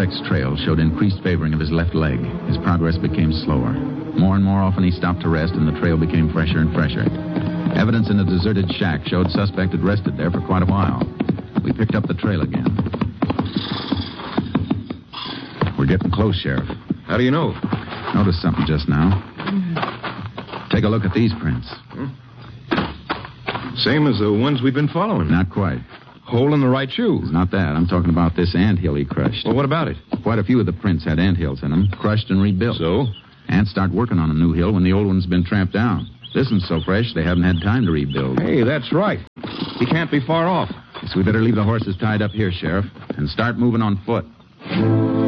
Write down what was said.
suspect's trail showed increased favoring of his left leg. His progress became slower. More and more often he stopped to rest, and the trail became fresher and fresher. Evidence in a deserted shack showed suspect had rested there for quite a while. We picked up the trail again. We're getting close, Sheriff. How do you know? Noticed something just now. Take a look at these prints. Same as the ones we've been following. Not quite. Hole in the right shoe. It's not that. I'm talking about this anthill he crushed. Well, what about it? Quite a few of the prints had anthills in them, crushed and rebuilt. So? Ants start working on a new hill when the old one's been tramped down. This one's so fresh, they haven't had time to rebuild. Hey, that's right. He can't be far off. So we better leave the horses tied up here, Sheriff, and start moving on foot.